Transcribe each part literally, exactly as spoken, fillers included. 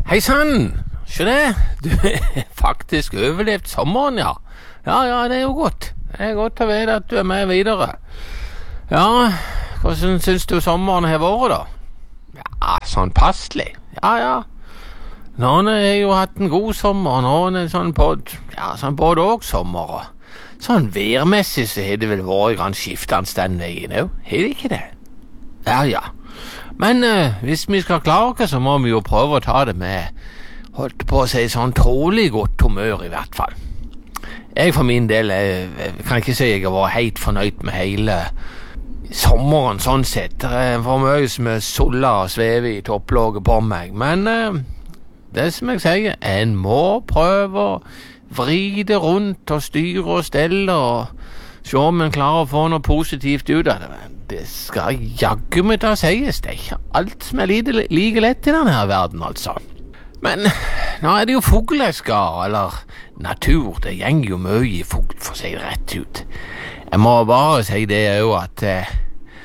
Hei sann, se det, du har faktisk overlevd sommeren, ja. Ja, ja, det er jo godt. Det er godt å vite at du er med videre. Ja, hvordan synes du sommeren har vært da? Ja, sånn passelig. Ja, ja. Noen har jo hatt en god sommer, noen er sånn både, ja, sånn både og sommer. Sånn værmessig så har det vel vært grann skiftende den veien, jo. Har det ikke det? Ja, ja. Men uh, hvis vi skal klare oss, så må vi jo prøve å ta det med, holdt på å si, sånn tålig godt humør i hvert fall. Jeg for min del jeg, jeg kan ikke si jeg har vært helt fornøyd med hele sommeren sånn sett. Det er for mye som er sola og svever i topplåget på meg. Men uh, det som jeg sier, en må prøve å vri det rundt og styre og stelle og se om en klarer å få noe positivt ut av det. Det skal jaggu meg da sies. Det er ikke alt som er like, like lett i denne her verden, altså. Men nå er det jo fugleskar, eller natur. Det gjenger jo mye i fugl, for å si det rett ut. Jeg må bare si det jo at eh,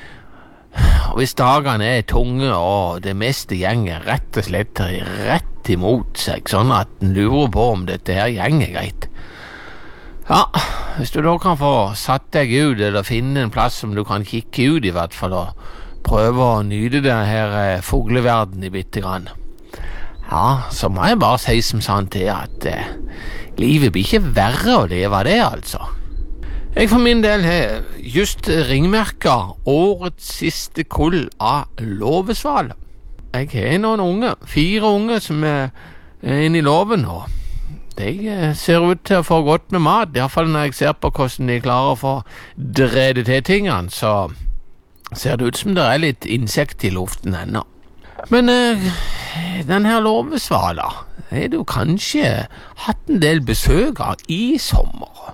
hvis dagene er tunge, og det meste gjenger rett og slett rett imot seg, sånn at en lurer på om dette her gjenger greit. Ja, hvis du da kan få satt deg ut, eller finne en plass som du kan kikke ut i hvert fall, og prøve å nyte denne her eh, fugleverden i bitte grann. Ja, så må jeg bare si som sant til at eh, livet blir ikke verre å leve av det, altså. Jeg for min del har just ringmerket årets siste kull av låvesval. Jeg har noen unge, fire unge som er inne i låven nå. De ser ut til å få godt med mat, i hvert fall når jeg ser på hvordan de klarer å få drevet til tingene, så ser det ut som det er litt insekt i luften ennå. Men eh, den her låvesvala har du kanskje hatt en del besøk av i sommer.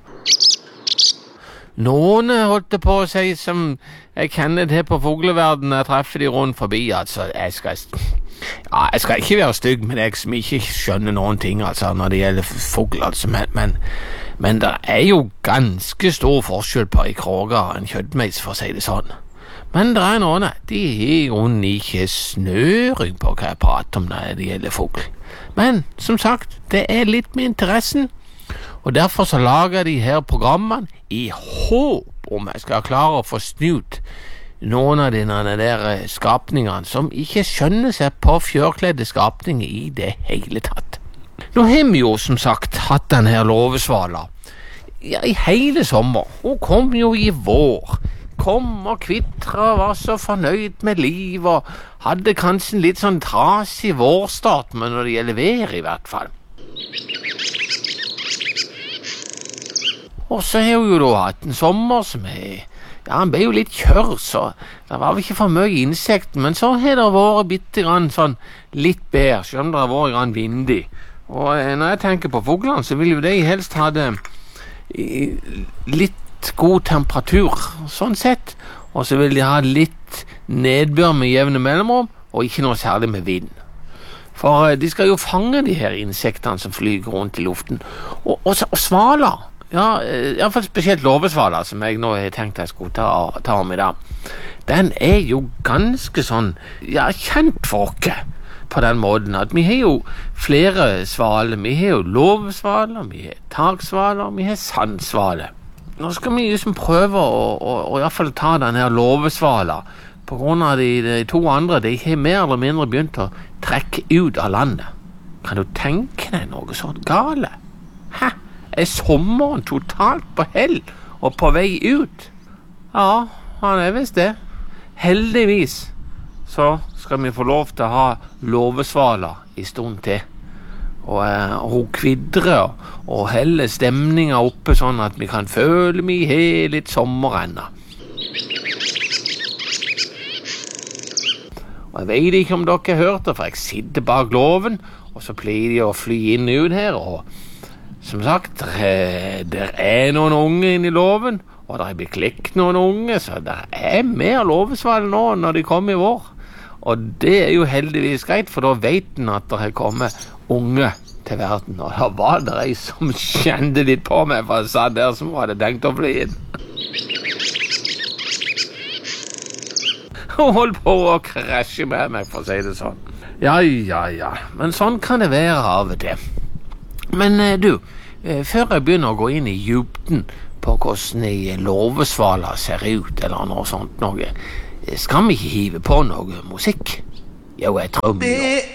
Noen holdt det på å si som jeg kjenner til på fugleverden, jeg treffer de rundt forbi, altså jeg skal... Ja, jeg skal ikke være stygg med deg som ikke skjønner noen ting, altså, når det gjelder fugl, altså, men, men, men det er jo ganske stor forskjell på en kråke og en kjøttmeis, for å si det sånn. Men det er noen, de har jo ikke snøring på hva jeg prater om når det gjelder fugl. Men, som sagt, det er litt med interessen, og derfor så lager de her programmene i håp om jeg skal klare å få snudt noen av dine der skapningene som ikke skjønner seg på fjørkledde skapninger i det hele tatt. Nå har vi jo som sagt hatt denne her låvesvala ja, i hele sommer. Hun kom jo i vår. Kom og kvitra, var så fornøyd med liv og hadde kanskje en litt sånn trasig vårstart, men når det gjelder vær i hvert fall. Og så har hun jo da hatt en sommer som er ja, han ble jo litt kjør, så det var vel ikke for mye insekten, men så har det vært bitte grann sånn litt bedre, selv om det har vært grann vindig. Og når jeg tenker på fuglene, så vil jo de helst ha det litt god temperatur, sånn sett, og så vil de ha litt nedbør med jevne mellomrom, og ikke noe særlig med vind. For de skal jo fange de her insektene som flyger rundt i luften, og, og, og svaler. Ja, i hvert fall spesielt låvesvala, som jeg nå har tenkt jeg skulle ta, ta om i dag. Den er jo ganske sånn, ja, kjent for oss på den måten at vi har jo flere svaler. Vi har jo låvesvaler, vi har taksvaler, vi har sandsvaler. Nå skal vi liksom prøve å, å, å i hvert fall ta den her låvesvala, på grunn av de, de to andre, de har mer eller mindre begynt å trekke ut av landet. Kan du tenke deg noe sånt gale? Hæ? Er sommeren totalt på hell og på vei ut? Ja, han er visst det. Heldigvis så skal vi få lov til å ha låvesvala i stund til. Og eh, hun kvidrer og heller stemninga oppe sånn at vi kan føle vi har litt sommer ennå. Og jeg vet ikke om dere har hørt det, for jeg sitter bak låven, og så pleier de å fly inn ut her, og som sagt, det er noen unge inne i låven, og det er beklekt noen unge, så det er mer låvesval nå når de kommer i vår. Og det er jo heldigvis greit, for da vet den at det er kommet unge til verden. Og da var det en som kjente litt på meg, for jeg sa der som hadde tenkt å fly inn. Hun holdt på å krasje med meg, for å si det sånn. Ja, ja, ja. Men sånn kan det være av og til. Men eh, du, eh, før jeg begynner å gå inn i djupden på hvordan ei låvesvale ser ut, eller noe sånt noe, eh, skal vi ikke hive på noe musikk? Jo, jeg tror vi gjør.